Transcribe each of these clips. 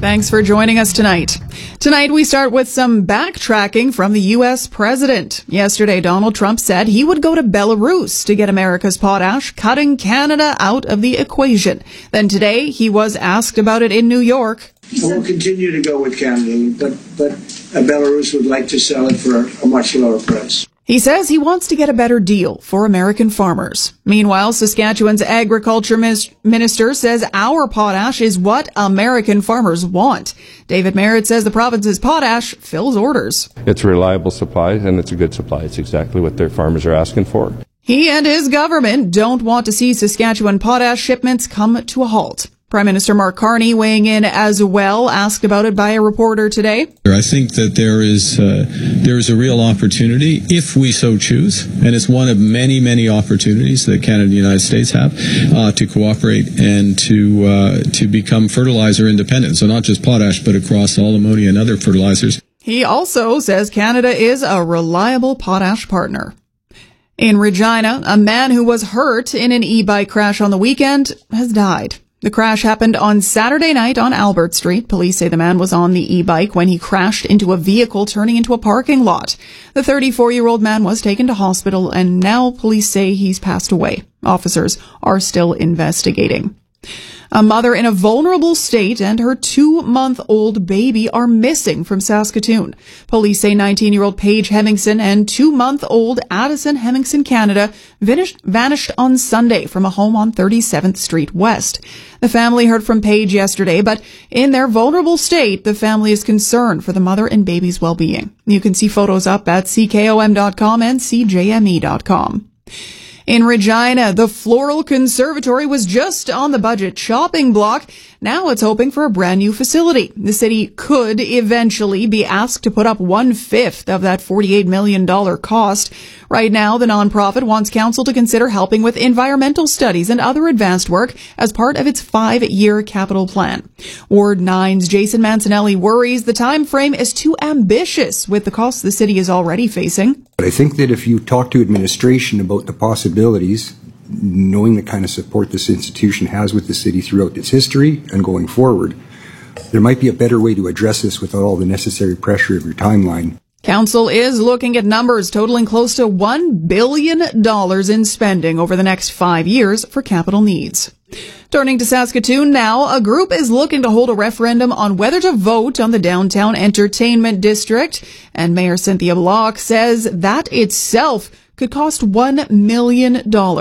Thanks for joining us tonight. Tonight, we start with some backtracking from the U.S. president. Yesterday, Donald Trump said he would go to Belarus to get America's potash, cutting Canada out of the equation. Then today, he was asked about it in New York. We'll continue to go with Canada, but Belarus would like to sell it for a much lower price. He says he wants to get a better deal for American farmers. Meanwhile, Saskatchewan's agriculture minister says our potash is what American farmers want. David Merritt says the province's potash fills orders. It's a reliable supply, and it's a good supply. It's exactly what their farmers are asking for. He and his government don't want to see Saskatchewan potash shipments come to a halt. Prime Minister Mark Carney weighing in as well, asked about it by a reporter today. I think that there is a real opportunity, if we so choose, and it's one of many, many opportunities that Canada and the United States have to cooperate and to become fertilizer independent. So not just potash, but across all ammonia and other fertilizers. He also says Canada is a reliable potash partner. In Regina, a man who was hurt in an e-bike crash on the weekend has died. The crash happened on Saturday night on Albert Street. Police say the man was on the e-bike when he crashed into a vehicle turning into a parking lot. The 34-year-old man was taken to hospital, and now police say he's passed away. Officers are still investigating. A mother in a vulnerable state and her 2-month-old baby are missing from Saskatoon. Police say 19-year-old Paige Hemmingson and 2-month-old Addison Hemmingson Canada vanished on Sunday from a home on 37th Street West. The family heard from Paige yesterday, but in their vulnerable state, the family is concerned for the mother and baby's well-being. You can see photos up at ckom.com and cjme.com. In Regina, the Floral Conservatory was just on the budget shopping block. Now it's hoping for a brand new facility. The city could eventually be asked to put up 1/5 of that $48 million cost. Right now, the nonprofit wants council to consider helping with environmental studies and other advanced work as part of its 5-year capital plan. Ward 9's Jason Mancinelli worries the time frame is too ambitious with the costs the city is already facing. But I think that if you talk to administration about the possibilities, knowing the kind of support this institution has with the city throughout its history and going forward, there might be a better way to address this without all the necessary pressure of your timeline. Council is looking at numbers totaling close to $1 billion in spending over the next 5 years for capital needs. Turning to Saskatoon now, a group is looking to hold a referendum on whether to vote on the downtown entertainment district, and Mayor Cynthia Block says that itself could cost $1 million.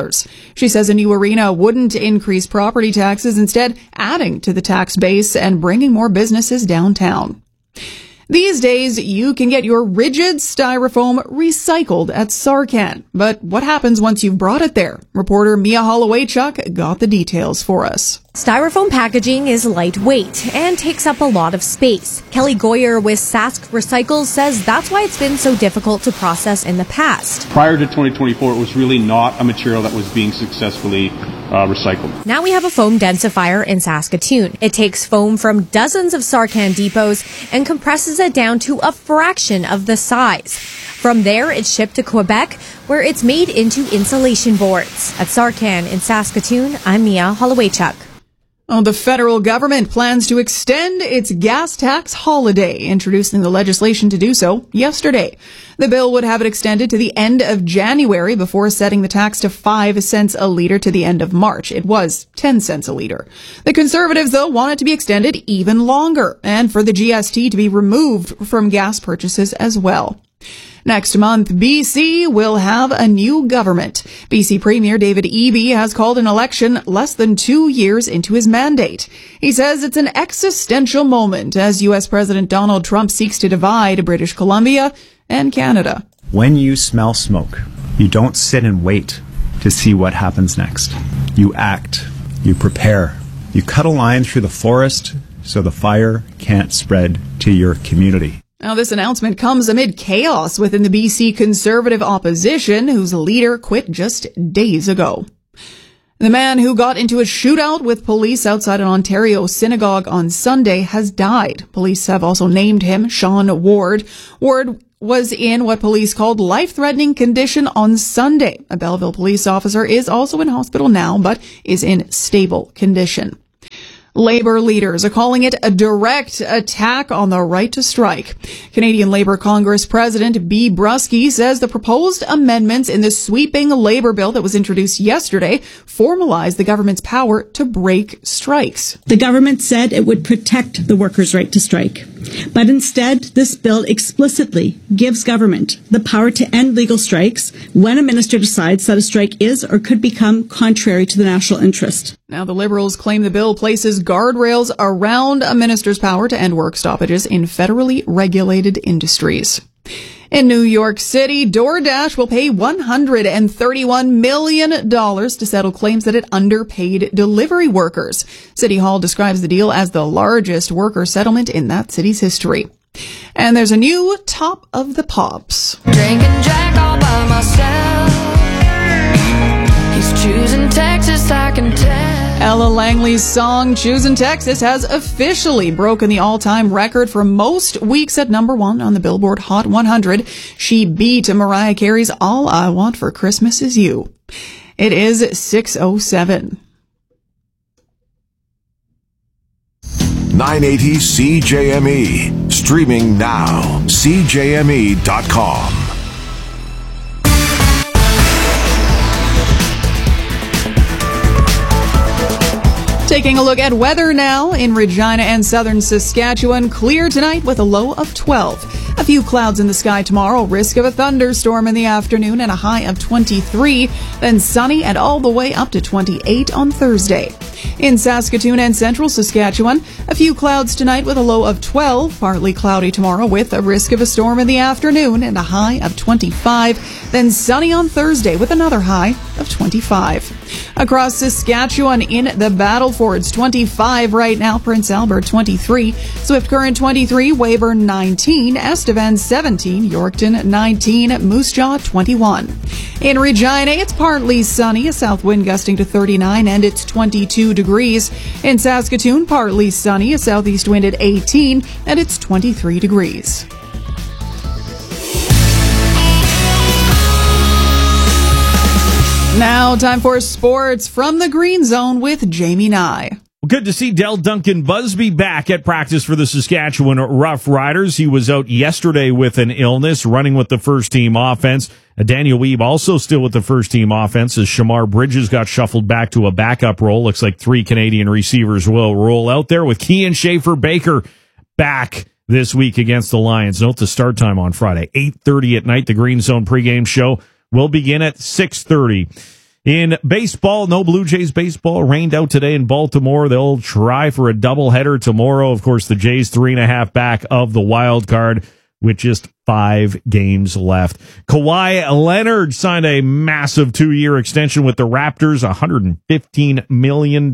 She says a new arena wouldn't increase property taxes, instead adding to the tax base and bringing more businesses downtown. These days, you can get your rigid styrofoam recycled at Sarcan. But what happens once you've brought it there? Reporter Mia Holloway-Chuck got the details for us. Styrofoam packaging is lightweight and takes up a lot of space. Kelly Goyer with Sask Recycles says that's why it's been so difficult to process in the past. Prior to 2024, it was really not a material that was being successfully recycled. Now we have a foam densifier in Saskatoon. It takes foam from dozens of Sarcan depots and compresses it down to a fraction of the size. From there, it's shipped to Quebec, where it's made into insulation boards. At Sarcan in Saskatoon, I'm Mia Holloway-Chuck. The federal government plans to extend its gas tax holiday, introducing the legislation to do so yesterday. The bill would have it extended to the end of January before setting the tax to 5 cents a litre to the end of March. It was 10 cents a litre. The Conservatives, though, want it to be extended even longer and for the GST to be removed from gas purchases as well. Next month, BC will have a new government. BC Premier David Eby has called an election less than 2 years into his mandate. He says it's an existential moment as U.S. President Donald Trump seeks to divide British Columbia and Canada. When you smell smoke, you don't sit and wait to see what happens next. You act, you prepare, you cut a line through the forest so the fire can't spread to your community. Now, this announcement comes amid chaos within the BC Conservative opposition, whose leader quit just days ago. The man who got into a shootout with police outside an Ontario synagogue on Sunday has died. Police have also named him Sean Ward. Ward was in what police called life-threatening condition on Sunday. A Belleville police officer is also in hospital now, but is in stable condition. Labour leaders are calling it a direct attack on the right to strike. Canadian Labour Congress President B. Brusky says the proposed amendments in the sweeping Labour bill that was introduced yesterday formalize the government's power to break strikes. The government said it would protect the workers' right to strike. But instead, this bill explicitly gives government the power to end legal strikes when a minister decides that a strike is or could become contrary to the national interest. Now, the Liberals claim the bill places guardrails around a minister's power to end work stoppages in federally regulated industries. In New York City, DoorDash will pay $131 million to settle claims that it underpaid delivery workers. City Hall describes the deal as the largest worker settlement in that city's history. And there's a new Top of the Pops. Drinking Jack all by myself. He's choosing Texas, I can tell. Ella Langley's song Choosing Texas has officially broken the all-time record for most weeks at number 1 on the Billboard Hot 100. She beat Mariah Carey's All I Want for Christmas Is You. It is 6:07. 980 CJME. Streaming now. CJME.com. Taking a look at weather now in Regina and southern Saskatchewan. Clear tonight with a low of 12. A few clouds in the sky tomorrow. Risk of a thunderstorm in the afternoon and a high of 23. Then sunny and all the way up to 28 on Thursday. In Saskatoon and central Saskatchewan, a few clouds tonight with a low of 12. Partly cloudy tomorrow with a risk of a storm in the afternoon and a high of 25. Then sunny on Thursday with another high of 25. Across Saskatchewan in the Battlefords, 25 right now. Prince Albert 23, Swift Current 23, Weyburn 19, Estevan 17, Yorkton 19, Moose Jaw 21. In Regina, it's partly sunny, a south wind gusting to 39 and it's 22 degrees. In Saskatoon, partly sunny, a southeast wind at 18 and it's 23 degrees. Now, time for sports from the Green Zone with Jamie Nye. Well, good to see Del Duncan Busby back at practice for the Saskatchewan Rough Riders. He was out yesterday with an illness, running with the first-team offense. Daniel Weeb also still with the first-team offense as Shamar Bridges got shuffled back to a backup role. Looks like 3 Canadian receivers will roll out there with Kean Schaefer-Baker back this week against the Lions. Note the start time on Friday, 8:30 at night. The Green Zone pregame show will begin at 6:30. In baseball, no Blue Jays baseball. Rained out today in Baltimore. They'll try for a doubleheader tomorrow. Of course, the Jays 3.5 back of the wild card with just 5 games left. Kawhi Leonard signed a massive 2-year extension with the Raptors, $115 million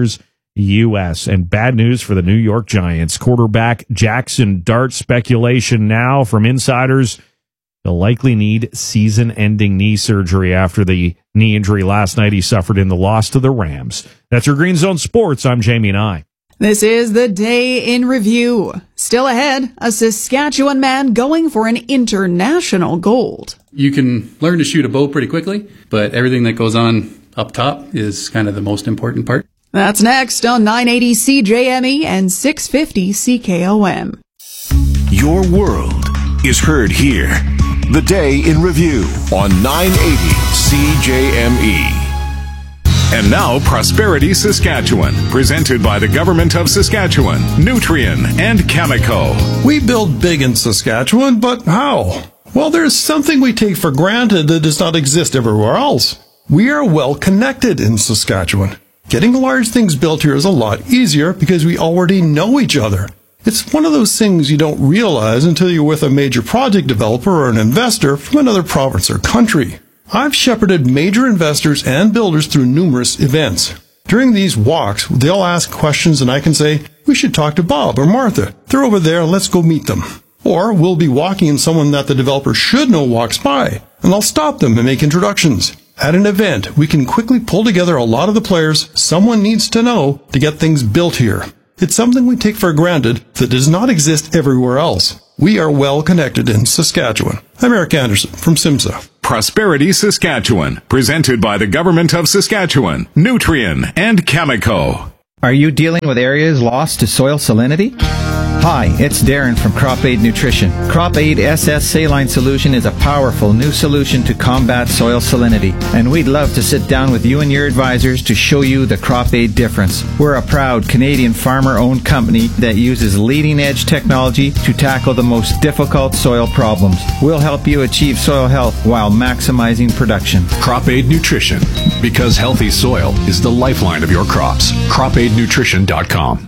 U.S. And bad news for the New York Giants. Quarterback Jackson Dart, speculation now from insiders. He'll likely need season-ending knee surgery after the knee injury last night he suffered in the loss to the Rams. That's your Green Zone Sports. I'm Jamie Nye. This is the day in review. Still ahead, a Saskatchewan man going for an international gold. You can learn to shoot a bow pretty quickly, but everything that goes on up top is kind of the most important part. That's next on 980 CJME and 650 CKOM. Your world is heard here. The Day in Review on 980 CJME. And now, Prosperity Saskatchewan, presented by the Government of Saskatchewan, Nutrien, and Cameco. We build big in Saskatchewan, but how? Well, there's something we take for granted that does not exist everywhere else. We are well connected in Saskatchewan. Getting large things built here is a lot easier because we already know each other. It's one of those things you don't realize until you're with a major project developer or an investor from another province or country. I've shepherded major investors and builders through numerous events. During these walks, they'll ask questions and I can say, we should talk to Bob or Martha. They're over there, let's go meet them. Or we'll be walking and someone that the developer should know walks by, and I'll stop them and make introductions. At an event, we can quickly pull together a lot of the players someone needs to know to get things built here. It's something we take for granted that does not exist everywhere else. We are well connected in Saskatchewan. I'm Eric Anderson from SIMSA. Prosperity Saskatchewan, presented by the Government of Saskatchewan, Nutrien, and Cameco. Are you dealing with areas lost to soil salinity? Hi, it's Darren from Crop Aid Nutrition. Crop Aid SS Saline Solution is a powerful new solution to combat soil salinity, and we'd love to sit down with you and your advisors to show you the Crop Aid difference. We're a proud Canadian farmer-owned company that uses leading-edge technology to tackle the most difficult soil problems. We'll help you achieve soil health while maximizing production. Crop Aid Nutrition, because healthy soil is the lifeline of your crops. CropAidNutrition.com.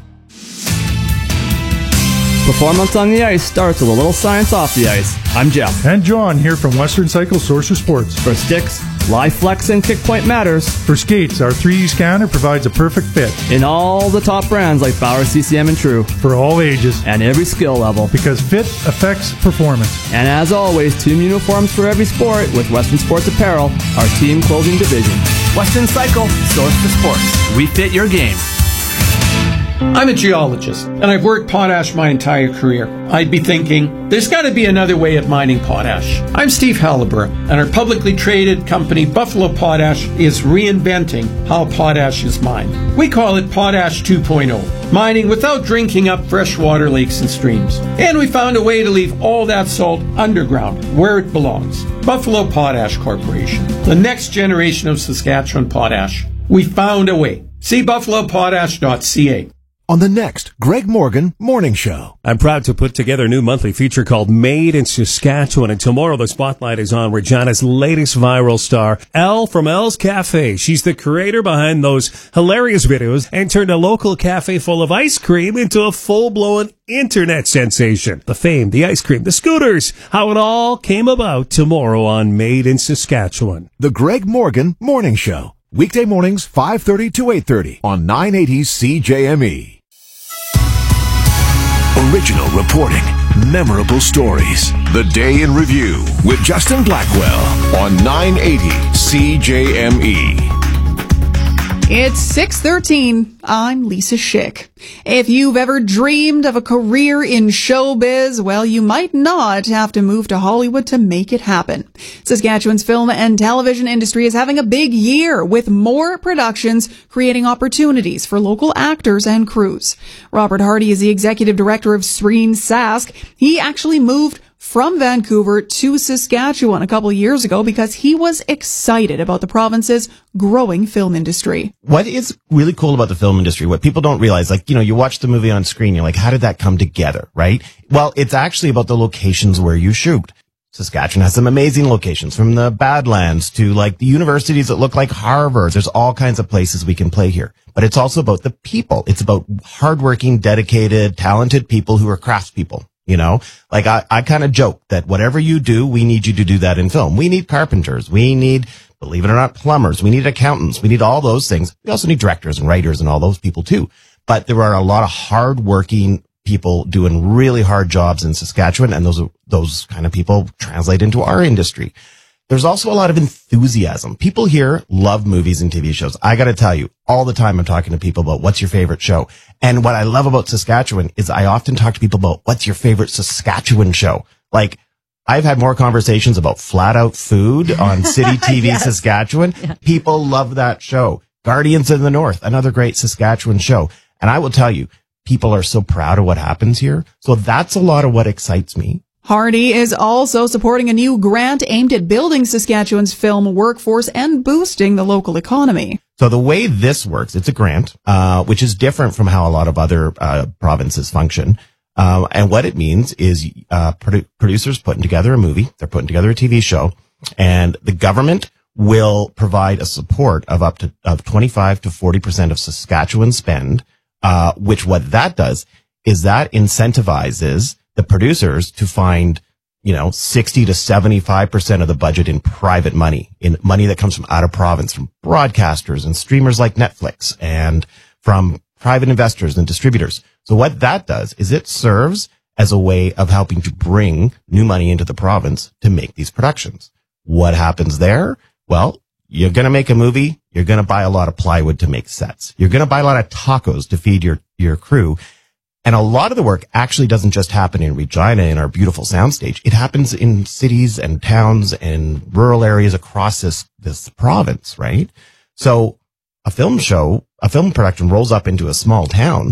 Performance on the ice starts with a little science off the ice. I'm Jeff. And John here from Western Cycle Source of Sports. For sticks, live flex and kick point matters. For skates, our 3D scanner provides a perfect fit. In all the top brands like Bauer, CCM, and True. For all ages. And every skill level. Because fit affects performance. And as always, team uniforms for every sport with Western Sports Apparel, our team clothing division. Western Cycle, Source for Sports. We fit your game. I'm a geologist, and I've worked potash my entire career. I'd be thinking, there's got to be another way of mining potash. I'm Steve Halliburton, and our publicly traded company, Buffalo Potash, is reinventing how potash is mined. We call it Potash 2.0, mining without drinking up freshwater lakes and streams. And we found a way to leave all that salt underground, where it belongs. Buffalo Potash Corporation, the next generation of Saskatchewan potash. We found a way. See buffalopotash.ca. On the next Greg Morgan Morning Show. I'm proud to put together a new monthly feature called Made in Saskatchewan. And tomorrow the spotlight is on Regina's latest viral star, Elle from Elle's Cafe. She's the creator behind those hilarious videos and turned a local cafe full of ice cream into a full-blown internet sensation. The fame, the ice cream, the scooters, how it all came about tomorrow on Made in Saskatchewan. The Greg Morgan Morning Show. Weekday mornings 5:30 to 8:30 on 980 CJME. Original reporting, memorable stories. The Day in Review with Justin Blackwell on 980 CJME. It's 6:13. I'm Lisa Schick. If you've ever dreamed of a career in showbiz, well, you might not have to move to Hollywood to make it happen. Saskatchewan's film and television industry is having a big year with more productions creating opportunities for local actors and crews. Robert Hardy is the executive director of Screen Sask. He actually moved from Vancouver to Saskatchewan a couple of years ago because he was excited about the province's growing film industry. What is really cool about the film industry, what people don't realize, like, you watch the movie on screen, you're like, how did that come together, right? Well, it's actually about the locations where you shoot. Saskatchewan has some amazing locations, from the Badlands to like the universities that look like Harvard. There's all kinds of places we can play here. But it's also about the people. It's about hardworking, dedicated, talented people who are craftspeople. Like I kind of joke that whatever you do, we need you to do that in film. We need carpenters. We need, believe it or not, plumbers. We need accountants. We need all those things. We also need directors and writers and all those people too. But there are a lot of hardworking people doing really hard jobs in Saskatchewan, and those kind of people translate into our industry. There's also a lot of enthusiasm. People here love movies and TV shows. I got to tell you, all the time I'm talking to people about what's your favorite show. And what I love about Saskatchewan is I often talk to people about what's your favorite Saskatchewan show. Like, I've had more conversations about Flat Out Food on City TV yes. Saskatchewan. Yeah. People love that show. Guardians of the North, another great Saskatchewan show. And I will tell you, people are so proud of what happens here. So that's a lot of what excites me. Hardy is also supporting a new grant aimed at building Saskatchewan's film workforce and boosting the local economy. So the way this works, it's a grant, which is different from how a lot of other provinces function. And what it means is producers putting together a movie, they're putting together a TV show, and the government will provide a support of up to 25 to 40% of Saskatchewan spend, which what that does is that incentivizes the producers to find, 60 to 75% of the budget in private money, in money that comes from out of province, from broadcasters and streamers like Netflix, and from private investors and distributors. So what that does is it serves as a way of helping to bring new money into the province to make these productions. What happens there? Well, you're going to make a movie. You're going to buy a lot of plywood to make sets. You're going to buy a lot of tacos to feed your crew. And a lot of the work actually doesn't just happen in Regina in our beautiful soundstage. It happens in cities and towns and rural areas across this province, right? So a film production rolls up into a small town,